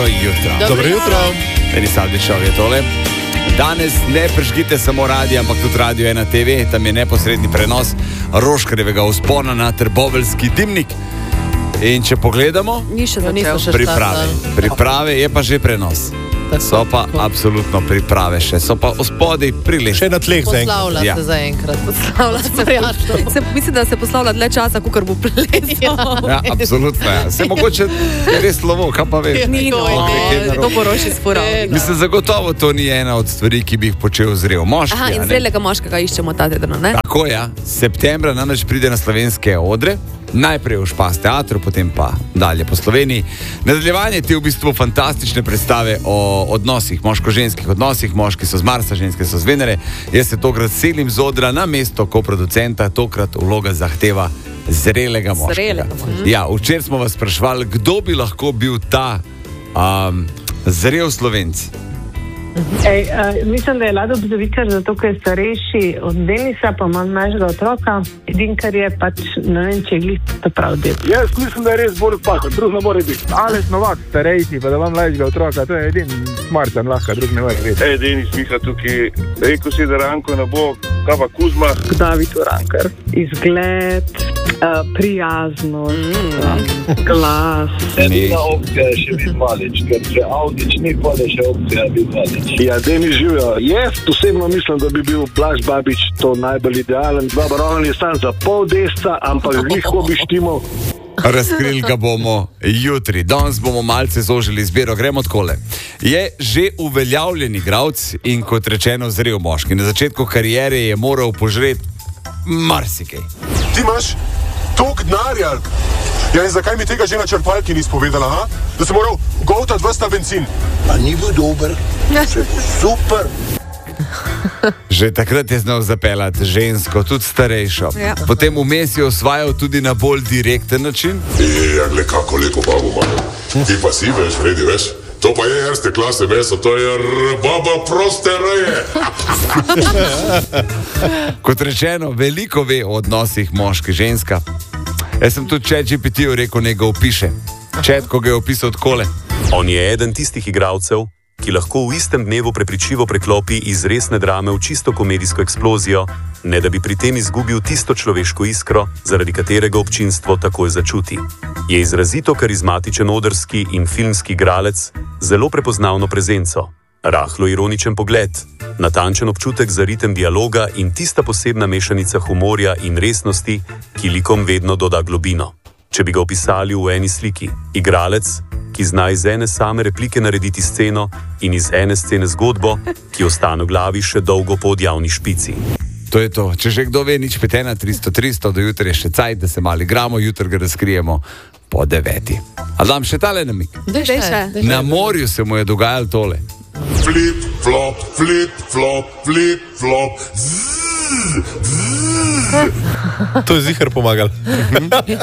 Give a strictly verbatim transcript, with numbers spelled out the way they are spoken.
Dobro jutro. Dobro jutro. Denis Avdićev je tole. Danes ne prižgite samo radio, ampak tudi Radio ena te ve, tam je neposredni prenos Roškarjevega vzpona na Trboveljski dimnik. In če pogledamo, Ni še začel. priprave, priprave je pa že prenos. So pa absolutno priprave še, so pa ospodaj prilešče. Še na tleh za enkrat. Poslavlja Ja. se za enkrat. Poslavlja se prijatno. Se, mislim, da se poslavlja dlje časa, kukor bo plesal. Ja, absolutno je. Se mogoče je res slovo, kaj pa veš. Ni no, to bo roši sporal. Mislim, zagotovo to ni ena od stvari, ki bi jih počel zrel moški. Aha, in a ne? zrelega moškega iščemo ta teden, ne? Tako je, ja. Septembra namreč pride na slovenske odre, najprej v Špas teatru, potem pa dalje po Sloveniji. Nadaljevanje te v bistvu fantastične predstave o odnosih, moško-ženskih odnosih, moški so z Marsa, ženske so z Venere. Jaz se tokrat selim z odra na mesto koproducenta, tokrat vloga zahteva zrelega moškega. Zrelega moškega. Ja, včeraj smo vas sprašvali, kdo bi lahko bil ta um, zrel Slovenc. Ej, uh, mislim, da je Lado Bzovičar, zato ker je starejši od Denisa, pa ima našega otroka. Edin, kar je pač, ne vem, če je glih to prav del. Jaz mislim, da je res bolj pahod, drug ne more biti. Aleš Novak, starejši, pa da vam mlajšega otroka, to je edin smarten lahko, drug ne more biti. Ej, Denis, Miha tukaj, rekel si, da Ranko ne bo, kaj pa Kuzma? David Urankar. Izgled, uh, prijaznost, mm. glas. Edina opcija je še biti malič, ker če Avdić ni, pa je še opcija biti malič. Ja, Denis živijo. Jaz osebno mislim, da bi bil Blaž Babič to najbolj idealen. Babarovan je sam za pol desca, ampak lihko bi štimal. Razkrili ga bomo jutri. Danes bomo malce zožili izbiro. Gremo takole. Je že uveljavljen igralec in kot rečeno zrel moški. Na začetku kariere je moral požreti marsikaj. Ti imaš toliko denarja. Ja, in zakaj mi tega že na črpalki nisi povedala, ha? Da si moral goltati ves ta bencin. A ni bil dober? Super. Že takrat je znal zapeljati žensko, tudi starejšo. Ja. Potem vmes je osvajal tudi na bolj direkten način. Ja, gled, kako lepo babo imamo. Ti pa si veš, Fredi, veš? To pa je erste klase meso, to je r- baba proste raje. Kot rečeno, veliko ve o odnosih moški-ženska. Jaz sem tudi Chat G P T-ju rekel, naj ga opiše. Chat, ko ga je opisal takole. On je eden tistih igralcev, ki lahko v istem dnevu prepričljivo preklopi iz resne drame v čisto komedijsko eksplozijo, ne da bi pri tem izgubil tisto človeško iskro, zaradi katerega občinstvo takoj začuti. Je izrazito karizmatičen odrski in filmski igralec, zelo prepoznavno prezenco, rahlo ironičen pogled, natančen občutek za ritem dialoga in tista posebna mešanica humorja in resnosti, ki likom vedno doda globino. Če bi ga opisali v eni sliki, igralec, ki zna iz ene same replike narediti sceno in iz ene scene zgodbo, ki ostane v glavi še dolgo po odjavni špici. To je to. Če že kdo ve, nič pet ena tristo tristo, do jutra je še cajt, da se malo igramo, jutri ga razkrijemo po deveti. A dam še tale namig. Dej še, dej še. Na morju se mu je dogajalo tole. Flip, flop, flip, flop, flip, flop. Zzz, zzz. To je zihar pomagal.